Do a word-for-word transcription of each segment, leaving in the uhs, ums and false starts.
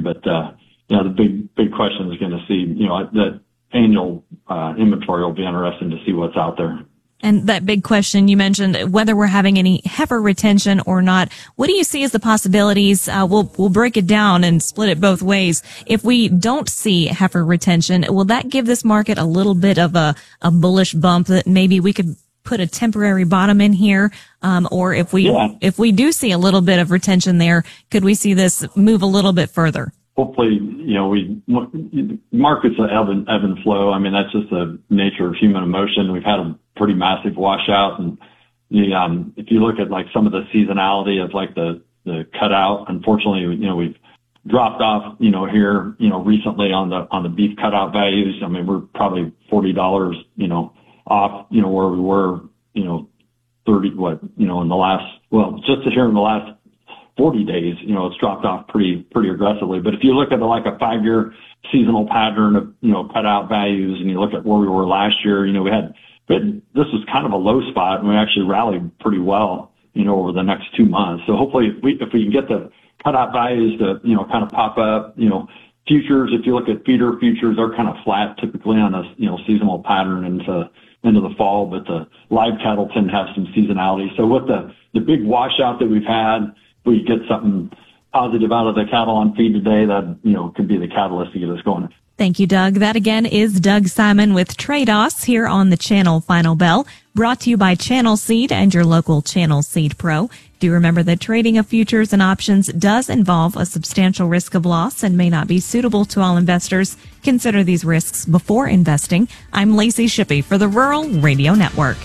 But, uh, you know, the big, big question is going to see, you know, that annual uh, inventory will be interesting to see what's out there. And that big question you mentioned, whether we're having any heifer retention or not, what do you see as the possibilities? Uh, we'll, we'll break it down and split it both ways. If we don't see heifer retention, will that give this market a little bit of a, a bullish bump that maybe we could put a temporary bottom in here? Um, or if we, yeah. if we do see a little bit of retention there, could we see this move a little bit further? Hopefully, you know, we, markets are ebb and, ebb and flow. I mean, that's just the nature of human emotion. We've had a pretty massive washout. And the, um, if you look at like some of the seasonality of like the, the cutout, unfortunately, you know, we've dropped off, you know, here, you know, recently on the, on the beef cutout values. I mean, we're probably forty dollars, you know, off, you know, where we were, you know, thirty, what, you know, in the last, well, just here in the last forty days, you know, it's dropped off pretty, pretty aggressively. But if you look at the, like a five year seasonal pattern of, you know, cutout values, and you look at where we were last year, you know, we had, but this was kind of a low spot, and we actually rallied pretty well, you know, over the next two months. So hopefully if we, if we can get the cutout values to, you know, kind of pop up, you know, futures, if you look at feeder futures, they're kind of flat typically on a, you know, seasonal pattern into, into the fall, but the live cattle tend to have some seasonality. So with the, the big washout that we've had, if we get something positive out of the cattle on feed today, that, you know, could be the catalyst to get us going. Thank you, Doug. That again is Doug Simon with Trade-Offs here on the Channel Final Bell, brought to you by Channel Seed and your local Channel Seed Pro. Do remember that trading of futures and options does involve a substantial risk of loss and may not be suitable to all investors. Consider these risks before investing. I'm Lacey Shippey for the Rural Radio Network.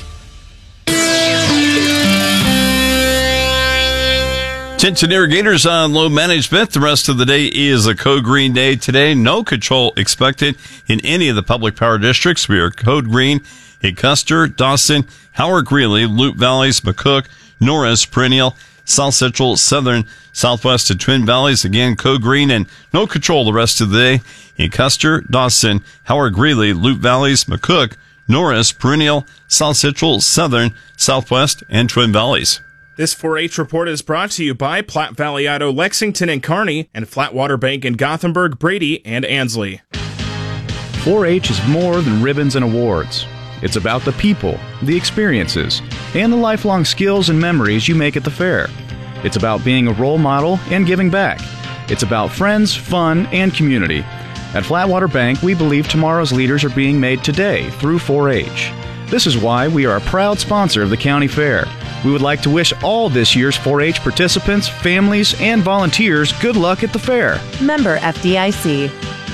Attention irrigators on load management. The rest of the day is a code green day today. No control expected in any of the public power districts. We are code green in Custer, Dawson, Howard Greeley, Loup Valleys, McCook, Norris, Perennial, South Central, Southern, Southwest, and Twin Valleys. Again, code green and no control the rest of the day in Custer, Dawson, Howard Greeley, Loup Valleys, McCook, Norris, Perennial, South Central, Southern, Southwest, and Twin Valleys. This four H report is brought to you by Platte Valley Auto, Lexington and Kearney, and Flatwater Bank in Gothenburg, Brady, and Ansley. four H is more than ribbons and awards. It's about the people, the experiences, and the lifelong skills and memories you make at the fair. It's about being a role model and giving back. It's about friends, fun, and community. At Flatwater Bank, we believe tomorrow's leaders are being made today through four H. This is why we are a proud sponsor of the county fair. We would like to wish all this year's four H participants, families, and volunteers good luck at the fair. Member F D I C.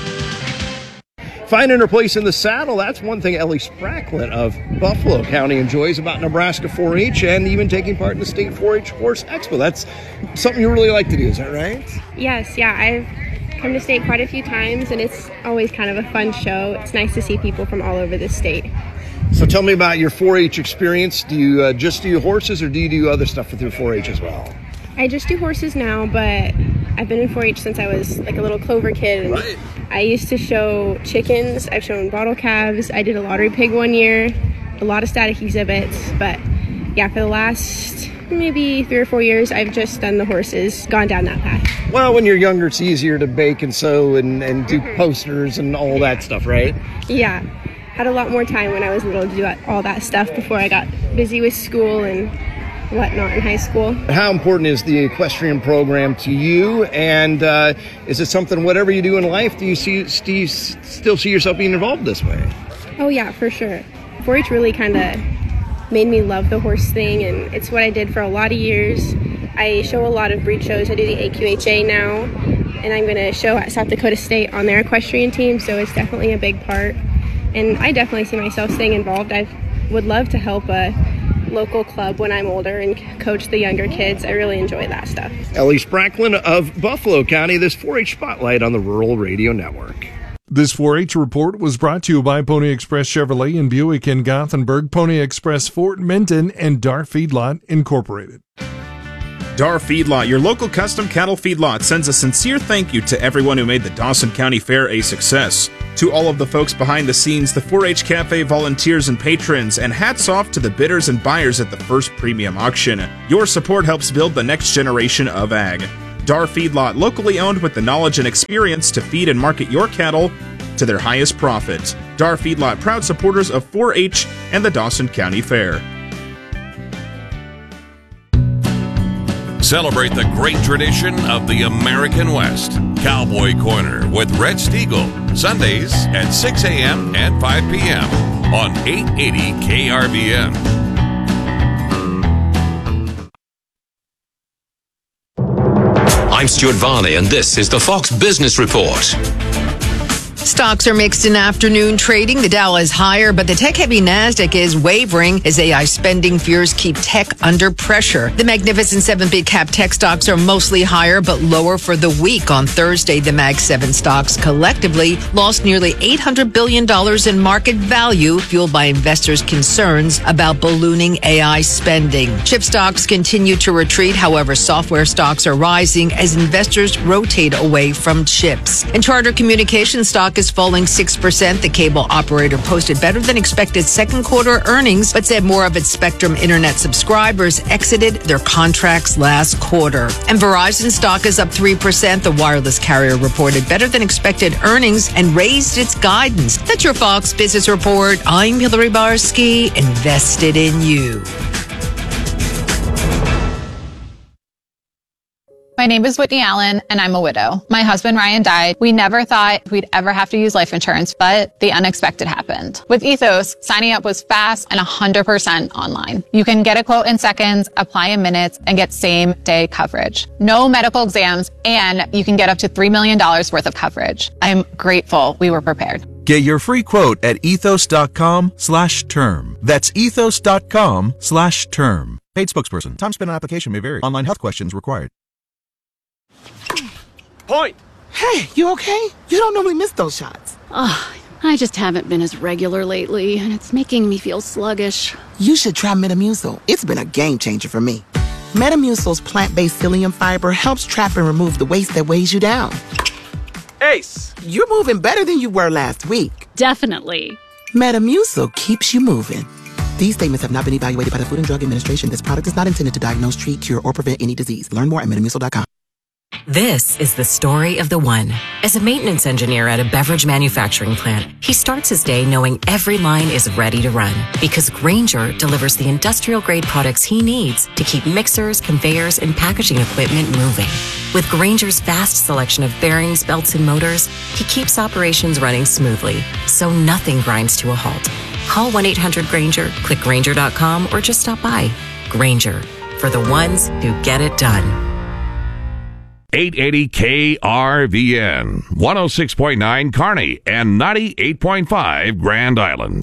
Finding her place in the saddle, that's one thing Ellie Spracklin of Buffalo County enjoys about Nebraska four H and even taking part in the State four H Horse Expo. That's something you really like to do, is that right? Yes, yeah. I've come to state quite a few times, and it's always kind of a fun show. It's nice to see people from all over the state. So tell me about your four H experience. Do you uh, just do horses, or do you do other stuff with your four H as well? I just do horses now, but I've been in four H since I was like a little Clover kid. And right. I used to show chickens. I've shown bottle calves. I did a lottery pig one year, a lot of static exhibits. But yeah, for the last maybe three or four years, I've just done the horses, gone down that path. Well, when you're younger, it's easier to bake and sew and, and do mm-hmm. posters and all that stuff, right? Yeah. Had a lot more time when I was little to do all that stuff before I got busy with school and whatnot in high school. How important is the equestrian program to you? And uh, is it something, whatever you do in life, do you see, do you still see yourself being involved this way? Oh yeah, for sure. four H really kind of made me love the horse thing, and it's what I did for a lot of years. I show a lot of breed shows. I do the A Q H A now, and I'm going to show at South Dakota State on their equestrian team, so it's definitely a big part. And I definitely see myself staying involved. I would love to help a local club when I'm older and coach the younger kids. I really enjoy that stuff. Ellie Spracklin of Buffalo County, this four H Spotlight on the Rural Radio Network. This four H report was brought to you by Pony Express Chevrolet in Buick and Gothenburg, Pony Express Fort Minton, and Dar Feedlot Incorporated. Dar Feedlot, your local custom cattle feedlot, sends a sincere thank you to everyone who made the Dawson County Fair a success. To all of the folks behind the scenes, the four H Cafe volunteers and patrons, and hats off to the bidders and buyers at the first premium auction. Your support helps build the next generation of ag. Dar Feedlot, locally owned with the knowledge and experience to feed and market your cattle to their highest profit. Dar Feedlot, proud supporters of four H and the Dawson County Fair. Celebrate the great tradition of the American West. Cowboy Corner with Red Steagle, Sundays at six a.m. and five p.m. on eight eighty K R V N. I'm Stuart Varney, and this is the Fox Business Report. Stocks are mixed in afternoon trading. The Dow is higher, but the tech-heavy Nasdaq is wavering as A I spending fears keep tech under pressure. The Magnificent Seven big-cap tech stocks are mostly higher, but lower for the week. On Thursday, the Mag seven stocks collectively lost nearly eight hundred billion dollars in market value, fueled by investors' concerns about ballooning A I spending. Chip stocks continue to retreat. However, software stocks are rising as investors rotate away from chips. And Charter Communications stock is falling six percent. The cable operator posted better than expected second quarter earnings, but said more of its Spectrum Internet subscribers exited their contracts last quarter. And Verizon stock is up three percent. The wireless carrier reported better than expected earnings and raised its guidance. That's your Fox Business Report. I'm Hillary Barsky, invested in you. My name is Whitney Allen, and I'm a widow. My husband, Ryan, died. We never thought we'd ever have to use life insurance, but the unexpected happened. With Ethos, signing up was fast and one hundred percent online. You can get a quote in seconds, apply in minutes, and get same-day coverage. No medical exams, and you can get up to three million dollars worth of coverage. I'm grateful we were prepared. Get your free quote at ethos.com slash term. That's ethos.com slash term. Paid spokesperson. Time spent on application may vary. Online health questions required. Point! Hey, you okay? You don't normally miss those shots. Ugh, I just haven't been as regular lately, and it's making me feel sluggish. You should try Metamucil. It's been a game changer for me. Metamucil's plant-based psyllium fiber helps trap and remove the waste that weighs you down. Ace! You're moving better than you were last week. Definitely. Metamucil keeps you moving. These statements have not been evaluated by the Food and Drug Administration. This product is not intended to diagnose, treat, cure, or prevent any disease. Learn more at metamucil dot com. This is the story of the one. As a maintenance engineer at a beverage manufacturing plant, he starts his day knowing every line is ready to run because Grainger delivers the industrial-grade products he needs to keep mixers, conveyors, and packaging equipment moving. With Grainger's vast selection of bearings, belts, and motors, he keeps operations running smoothly, so nothing grinds to a halt. Call one eight hundred Grainger, click Grainger dot com, or just stop by. Grainger, for the ones who get it done. eight eighty K R V N, one oh six point nine Kearney, and ninety-eight point five Grand Island.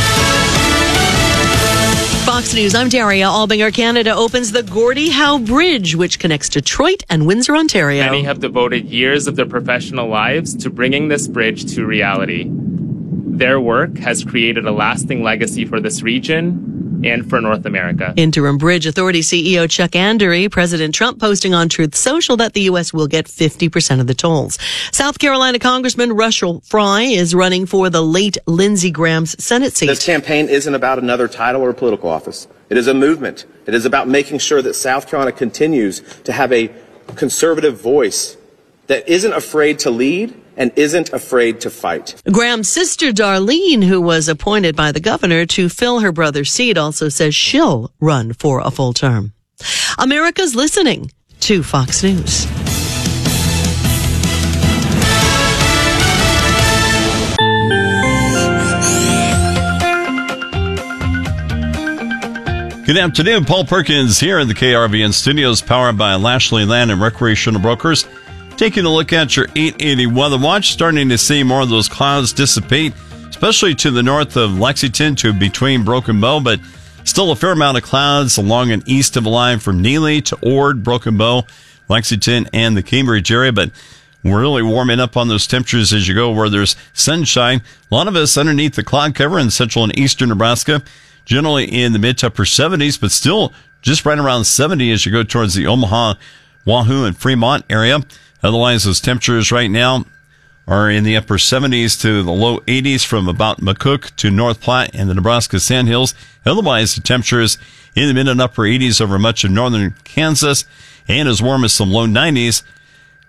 Fox News, I'm Daria Albinger. Canada opens the Gordie Howe Bridge, which connects Detroit and Windsor, Ontario. Many have devoted years of their professional lives to bringing this bridge to reality. Their work has created a lasting legacy for this region and for North America. Interim Bridge Authority C E O Chuck Andery, President Trump posting on Truth Social that the U S will get fifty percent of the tolls. South Carolina Congressman Russell Fry is running for the late Lindsey Graham's Senate seat. This campaign isn't about another title or political office. It is a movement. It is about making sure that South Carolina continues to have a conservative voice that isn't afraid to lead and isn't afraid to fight. Graham's sister, Darlene, who was appointed by the governor to fill her brother's seat, also says she'll run for a full term. America's listening to Fox News. Good afternoon. Paul Perkins here in the K R V N studios, powered by Lashley Land and Recreational Brokers. Taking a look at your eight eighty Weather Watch, starting to see more of those clouds dissipate, especially to the north of Lexington to between Broken Bow, but still a fair amount of clouds along and east of the line from Neely to Ord, Broken Bow, Lexington, and the Cambridge area. But we're really warming up on those temperatures as you go where there's sunshine. A lot of us underneath the cloud cover in central and eastern Nebraska, generally in the mid to upper seventies, but still just right around seventy as you go towards the Omaha, Wahoo, and Fremont area. Otherwise, those temperatures right now are in the upper seventies to the low eighties from about McCook to North Platte and the Nebraska Sandhills. Otherwise, the temperatures in the mid and upper eighties over much of northern Kansas and as warm as some low nineties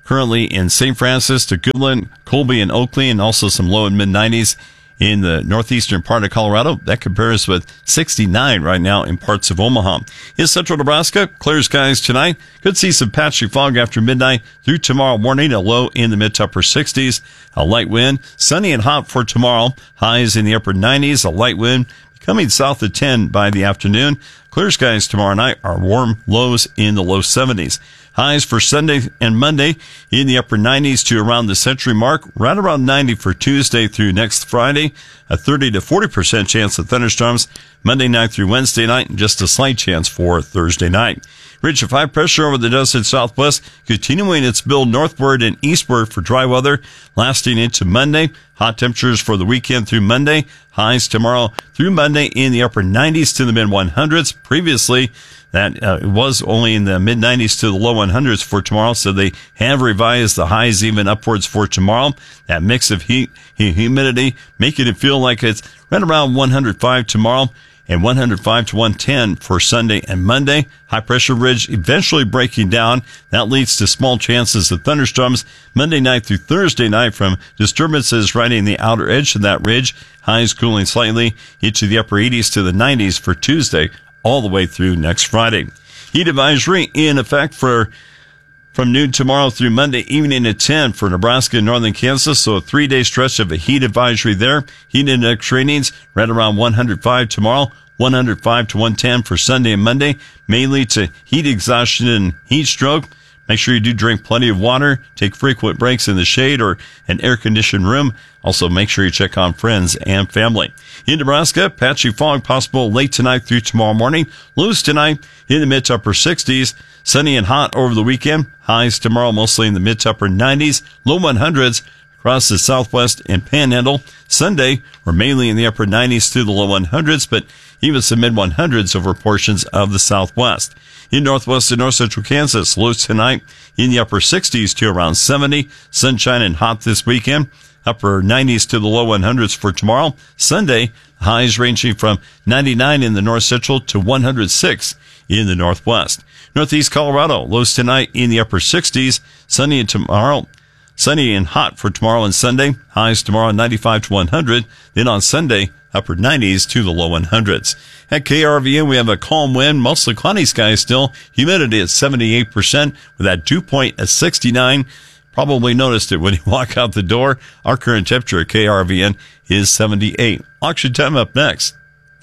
currently in Saint Francis to Goodland, Colby, and Oakley, and also some low and mid nineties in the northeastern part of Colorado. That compares with sixty-nine right now in parts of Omaha. In central Nebraska, clear skies tonight. Could see some patchy fog after midnight through tomorrow morning, a low in the mid to upper sixties. A light wind, sunny and hot for tomorrow. Highs in the upper nineties, a light wind coming south of ten by the afternoon. Clear skies tomorrow night are warm, lows in the low seventies. Highs for Sunday and Monday in the upper nineties to around the century mark, right around ninety for Tuesday through next Friday. A thirty to forty percent chance of thunderstorms Monday night through Wednesday night, and just a slight chance for Thursday night. Ridge of high pressure over the desert southwest, continuing its build northward and eastward for dry weather, lasting into Monday. Hot temperatures for the weekend through Monday. Highs tomorrow through Monday in the upper nineties to the mid hundreds. Previously, that uh, was only in the mid nineties to the low hundreds for tomorrow, so they have revised the highs even upwards for tomorrow. That mix of heat and humidity making it feel like it's right around one hundred five tomorrow and one hundred five to one ten for Sunday and Monday. High pressure ridge eventually breaking down. That leads to small chances of thunderstorms Monday night through Thursday night from disturbances right in the outer edge of that ridge. Highs cooling slightly into the upper eighties to the nineties for Tuesday, all the way through next Friday. Heat advisory in effect for from noon tomorrow through Monday evening at ten for Nebraska and northern Kansas. So a three-day stretch of a heat advisory there. Heat index ratings right around one hundred five tomorrow, one hundred five to one ten for Sunday and Monday, mainly to heat exhaustion and heat stroke. Make sure you do drink plenty of water, take frequent breaks in the shade or an air-conditioned room. Also, make sure you check on friends and family. In Nebraska, patchy fog possible late tonight through tomorrow morning. Lows tonight in the mid to upper sixties. Sunny and hot over the weekend. Highs tomorrow mostly in the mid to upper nineties. Low hundreds across the southwest and panhandle. Sunday, we're mainly in the upper nineties to the low hundreds, but even some mid hundreds over portions of the southwest. In northwest and north central Kansas, lows tonight in the upper sixties to around seventy. Sunshine and hot this weekend. Upper nineties to the low hundreds for tomorrow. Sunday, highs ranging from ninety-nine in the north central to one hundred six in the northwest. Northeast Colorado, lows tonight in the upper sixties. Sunny and tomorrow. Sunny and hot for tomorrow and Sunday. Highs tomorrow ninety-five to one hundred. Then on Sunday, upper nineties to the low hundreds. At K R V N, we have a calm wind, mostly cloudy skies still. Humidity at seventy-eight percent with that dew point at sixty-nine. Probably noticed it when you walk out the door. Our current temperature at K R V N is seventy-eight. Auction time up next.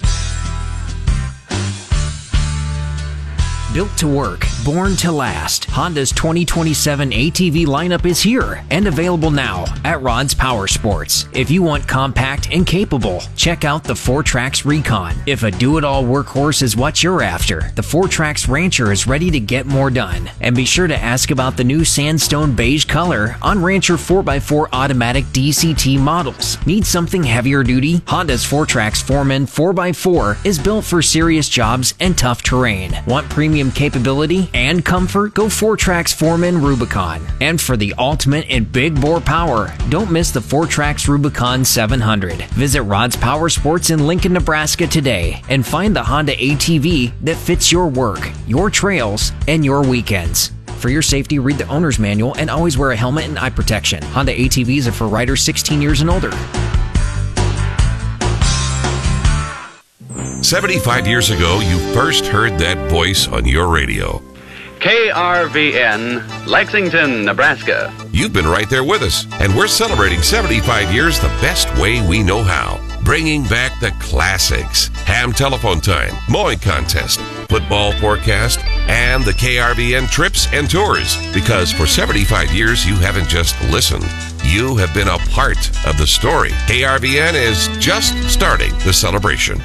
Built to work, born to last. Honda's twenty twenty-seven A T V lineup is here and available now at Rod's Power Sports. If you want compact and capable, check out the four Trax Recon. If a do-it-all workhorse is what you're after, the four Trax Rancher is ready to get more done. And be sure to ask about the new sandstone beige color on Rancher four by four automatic D C T models. Need something heavier duty? Honda's four Trax Foreman four by four is built for serious jobs and tough terrain. Want premium capability and comfort? Go four Trax Foreman Rubicon. And for the ultimate in big bore power, don't miss the four Trax Rubicon seven hundred. Visit Rod's Power Sports in Lincoln, Nebraska today and find the Honda A T V that fits your work, your trails, and your weekends. For your safety, read the owner's manual and always wear a helmet and eye protection. Honda A T Vs are for riders sixteen years and older. seventy-five years ago, you first heard that voice on your radio. K R V N, Lexington, Nebraska. You've been right there with us, and we're celebrating seventy-five years the best way we know how. Bringing back the classics. Ham telephone time, mowing contest, football forecast, and the K R V N trips and tours. Because for seventy-five years, you haven't just listened. You have been a part of the story. K R V N is just starting the celebration.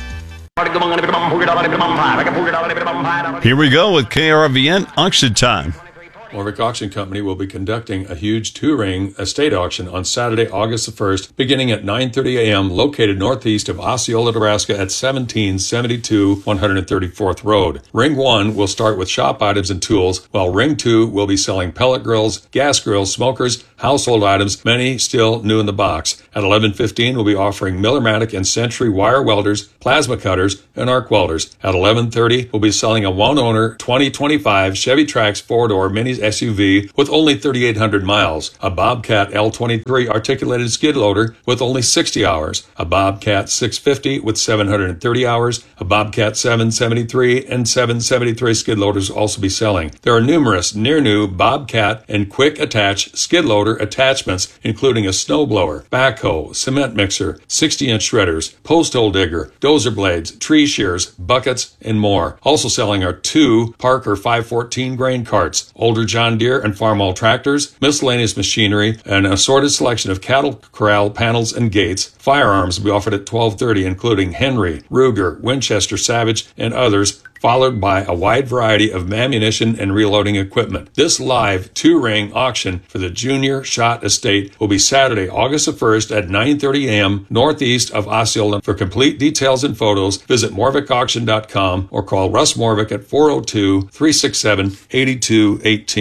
Here we go with K R V N auction time. Warwick Auction Company will be conducting a huge two-ring estate auction on Saturday, August the first, beginning at nine thirty a.m., located northeast of Osceola, Nebraska at seventeen seventy-two one hundred thirty-fourth Road. Ring one will start with shop items and tools, while Ring two will be selling pellet grills, gas grills, smokers, household items, many still new in the box. At eleven fifteen, we'll be offering Millermatic and Century wire welders, plasma cutters, and arc welders. At eleven thirty, we'll be selling a one-owner twenty twenty-five Chevy Trax four-door Minis S U V with only thirty-eight hundred miles, a Bobcat L twenty-three articulated skid loader with only sixty hours, a Bobcat six fifty with seven hundred thirty hours, a Bobcat seven seventy-three and seven seventy-three skid loaders will also be selling. There are numerous near-new Bobcat and quick attach skid loader attachments, including a snowblower, backhoe, cement mixer, sixty-inch shredders, post hole digger, dozer blades, tree shears, buckets, and more. Also selling are two Parker five fourteen grain carts, older John Deere and Farmall tractors, miscellaneous machinery, and an assorted selection of cattle corral panels and gates. Firearms will be offered at twelve thirty, including Henry, Ruger, Winchester, Savage, and others, followed by a wide variety of ammunition and reloading equipment. This live two-ring auction for the Junior Shot Estate will be Saturday, August the first at nine thirty a.m. northeast of Osceola. For complete details and photos, visit morvick auction dot com or call Russ Morvick at four oh two, three six seven, eight two one eight.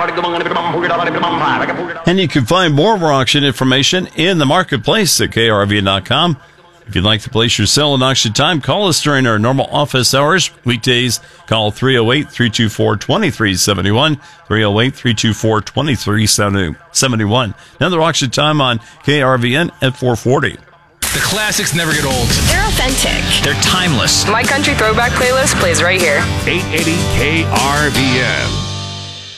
And you can find more of our auction information in the marketplace at K R V N dot com. If you'd like to place your sale in auction time, call us during our normal office hours. Weekdays, call three oh eight, three two four, two three seven one, three oh eight, three two four, two three seven one. Another auction time on K R V N at four forty. The classics never get old. They're authentic. They're timeless. My country throwback playlist plays right here. eight eighty K R V N.